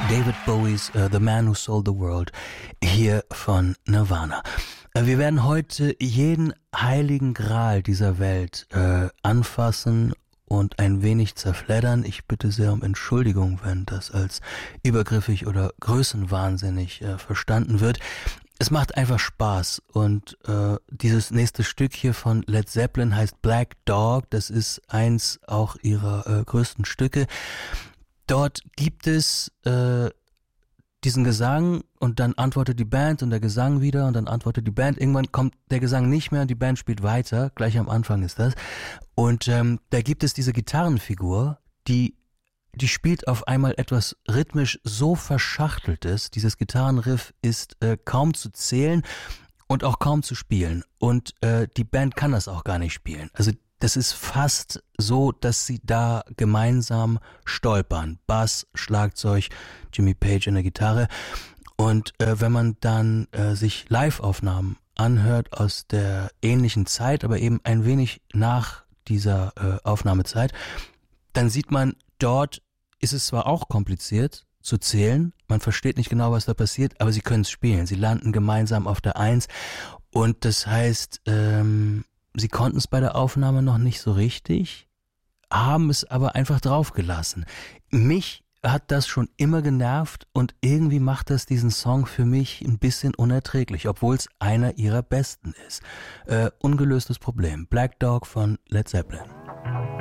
David Bowies The Man Who Sold the World hier von Nirvana. Wir werden heute jeden heiligen Gral dieser Welt anfassen und ein wenig zerfleddern. Ich bitte sehr um Entschuldigung, wenn das als übergriffig oder größenwahnsinnig verstanden wird. Es macht einfach Spaß und dieses nächste Stück hier von Led Zeppelin heißt Black Dog. Das ist eins auch ihrer größten Stücke. Dort gibt es diesen Gesang und dann antwortet die Band und der Gesang wieder und dann antwortet die Band. Irgendwann kommt der Gesang nicht mehr und die Band spielt weiter. Gleich am Anfang ist das. Und da gibt es diese Gitarrenfigur, die spielt auf einmal etwas rhythmisch so Verschachteltes. Dieses Gitarrenriff ist kaum zu zählen und auch kaum zu spielen. Und die Band kann das auch gar nicht spielen. Also das ist fast so, dass sie da gemeinsam stolpern. Bass, Schlagzeug, Jimmy Page in der Gitarre. Und wenn man dann sich Live-Aufnahmen anhört aus der ähnlichen Zeit, aber eben ein wenig nach dieser Aufnahmezeit, dann sieht man, dort ist es zwar auch kompliziert zu zählen, man versteht nicht genau, was da passiert, aber sie können es spielen. Sie landen gemeinsam auf der 1 und das heißt, sie konnten es bei der Aufnahme noch nicht so richtig, haben es aber einfach draufgelassen. Mich hat das schon immer genervt und irgendwie macht das diesen Song für mich ein bisschen unerträglich, obwohl es einer ihrer besten ist. Ungelöstes Problem. Black Dog von Led Zeppelin.